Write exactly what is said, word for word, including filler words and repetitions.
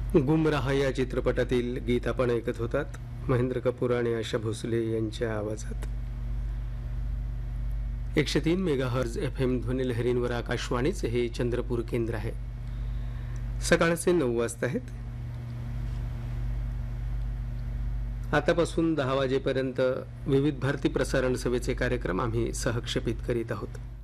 गुमराह या चित्रपटातील गीत आपण ऐकत होतात महेंद्र कपूर आणि आशा भोसले यांच्या आवाजात. एकशे तीन मेगाहर्ज एफ एम ध्वनिलहरींवर आकाशवाणीचे हे चंद्रपूर केंद्र आहे. सकाळचे नऊ वाजता आहेत. आतापासून दहा वाजेपर्यंत विविध भारती प्रसारण सेवेचे कार्यक्रम आम्ही सहक्षेपित करीत आहोत.